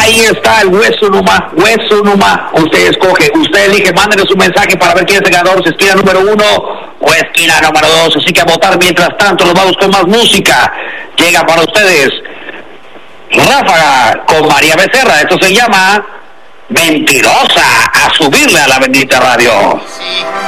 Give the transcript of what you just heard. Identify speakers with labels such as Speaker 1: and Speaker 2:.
Speaker 1: ahí está el hueso nomás. Usted escoge, usted elige, mándenle su mensaje para ver quién es el ganador, si esquina número 1 o esquina número 2. Así que a votar. Mientras tanto, nos vamos con más música. Llega para ustedes Ráfaga con María Becerra. Esto se llama Mentirosa. A subirle a la bendita radio.
Speaker 2: Sí.